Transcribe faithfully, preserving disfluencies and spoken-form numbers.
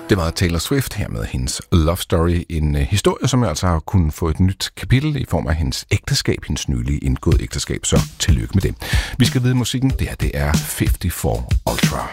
Det var Taylor Swift her med hendes Love Story, en uh, historie, som jeg altså har kunnet få et nyt kapitel i form af hendes ægteskab, hendes nylige indgået ægteskab, så tillykke med det. Vi skal vide musikken, det her det er femoghalvfjerds Ultra.